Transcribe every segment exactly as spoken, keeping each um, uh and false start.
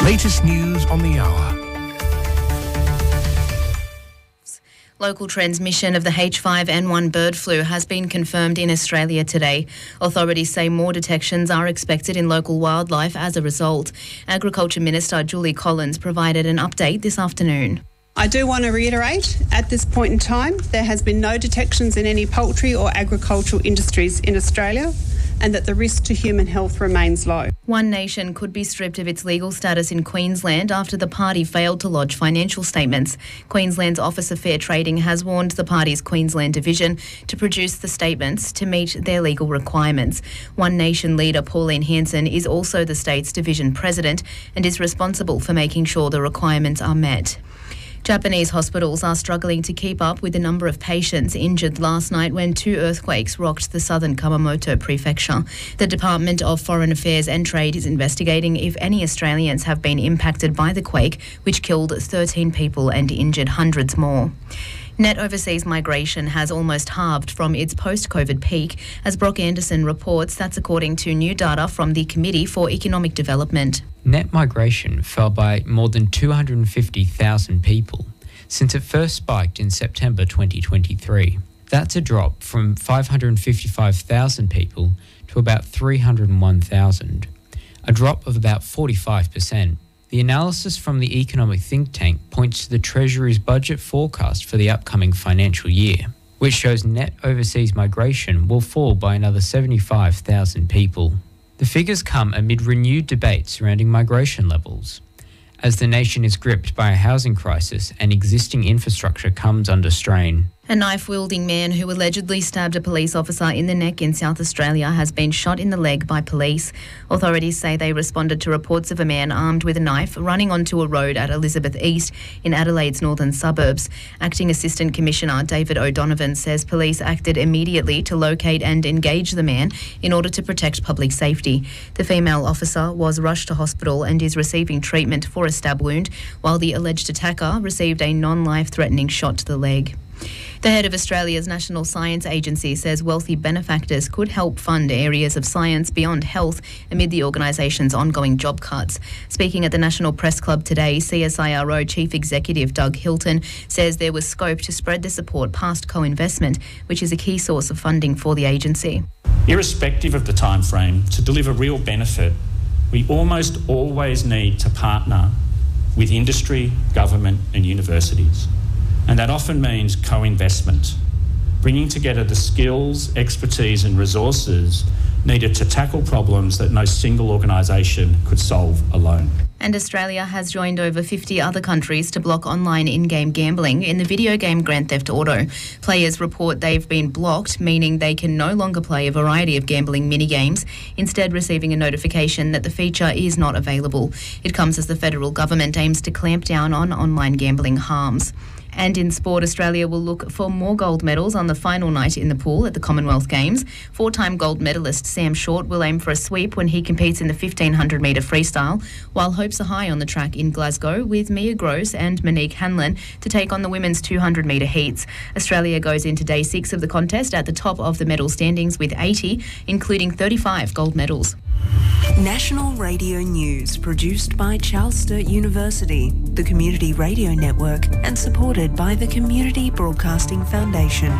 latest news on the hour. Local transmission of the H five N one bird flu has been confirmed in Australia today. Authorities say more detections are expected in local wildlife as a result. Agriculture Minister Julie Collins provided an update this afternoon. I do want to reiterate, at this point in time, there has been no detections in any poultry or agricultural industries in Australia, and that the risk to human health remains low. One Nation could be stripped of its legal status in Queensland after the party failed to lodge financial statements. Queensland's Office of Fair Trading has warned the party's Queensland division to produce the statements to meet their legal requirements. One Nation leader Pauline Hanson is also the state's division president and is responsible for making sure the requirements are met. Japanese hospitals are struggling to keep up with the number of patients injured last night when two earthquakes rocked the southern Kumamoto prefecture. The Department of Foreign Affairs and Trade is investigating if any Australians have been impacted by the quake, which killed thirteen people and injured hundreds more. Net overseas migration has almost halved from its post-COVID peak, as Brock Anderson reports. That's according to new data from the Committee for Economic Development. Net migration fell by more than two hundred fifty thousand people since it first spiked in September twenty twenty-three. That's a drop from five hundred fifty-five thousand people to about three hundred one thousand, a drop of about forty-five percent. The analysis from the economic think tank points to the Treasury's budget forecast for the upcoming financial year, which shows net overseas migration will fall by another seventy-five thousand people. The figures come amid renewed debate surrounding migration levels, as the nation is gripped by a housing crisis and existing infrastructure comes under strain. A knife-wielding man who allegedly stabbed a police officer in the neck in South Australia has been shot in the leg by police. Authorities say they responded to reports of a man armed with a knife running onto a road at Elizabeth East in Adelaide's northern suburbs. Acting Assistant Commissioner David O'Donovan says police acted immediately to locate and engage the man in order to protect public safety. The female officer was rushed to hospital and is receiving treatment for a stab wound, while the alleged attacker received a non-life-threatening shot to the leg. The head of Australia's National Science Agency says wealthy benefactors could help fund areas of science beyond health amid the organisation's ongoing job cuts. Speaking at the National Press Club today, C S I R O Chief Executive Doug Hilton says there was scope to spread the support past co-investment, which is a key source of funding for the agency. Irrespective of the time frame, to deliver real benefit, we almost always need to partner with industry, government and universities. And that often means co-investment, bringing together the skills, expertise and resources needed to tackle problems that no single organisation could solve alone. And Australia has joined over fifty other countries to block online in-game gambling in the video game Grand Theft Auto. Players report they've been blocked, meaning they can no longer play a variety of gambling mini-games, instead receiving a notification that the feature is not available. It comes as the federal government aims to clamp down on online gambling harms. And in sport, Australia will look for more gold medals on the final night in the pool at the Commonwealth Games. Four-time gold medalist Sam Short will aim for a sweep when he competes in the fifteen hundred metre freestyle, while hopes are high on the track in Glasgow with Mia Gross and Monique Hanlon to take on the women's two hundred metre heats. Australia goes into day six of the contest at the top of the medal standings with eighty, including thirty-five gold medals. National Radio News, produced by Charles Sturt University, the Community Radio Network, and supported by the Community Broadcasting Foundation.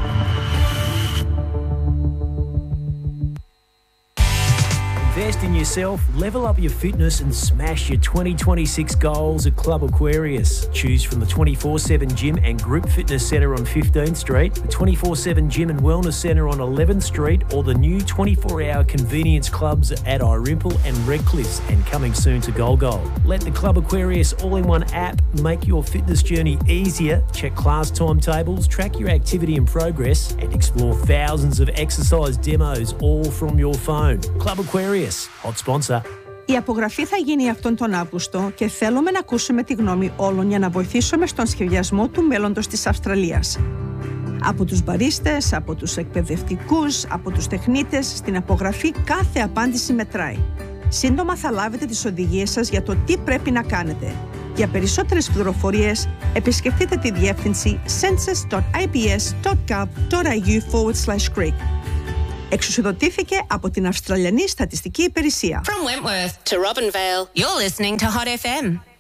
Invest in yourself, level up your fitness and smash your twenty twenty-six goals at Club Aquarius. Choose from the twenty-four seven Gym and Group Fitness Centre on fifteenth Street, the twenty-four seven Gym and Wellness Centre on eleventh Street, or the new twenty-four hour convenience clubs at Irimple and Redcliffe, and coming soon to Golgol. Let the Club Aquarius all-in-one app make your fitness journey easier. Check class timetables, track your activity and progress, and explore thousands of exercise demos all from your phone. Club Aquarius. Hot sponsor. Η απογραφή θα γίνει αυτόν τον Αύγουστο και θέλουμε να ακούσουμε τη γνώμη όλων για να βοηθήσουμε στον σχεδιασμό του μέλλοντος της Αυστραλίας. Από τους μπαρίστες, από τους εκπαιδευτικούς, από τους τεχνίτες, στην απογραφή κάθε απάντηση μετράει. Σύντομα θα λάβετε τις οδηγίες σας για το τι πρέπει να κάνετε. Για περισσότερες πληροφορίες, επισκεφτείτε τη διεύθυνση census dot i b s dot gov dot a u forward slash greek. Εξουσιοδοτήθηκε από την Αυστραλιανή Στατιστική Υπηρεσία. From Wentworth to Robinvale, you're listening to Hot εφ εμ.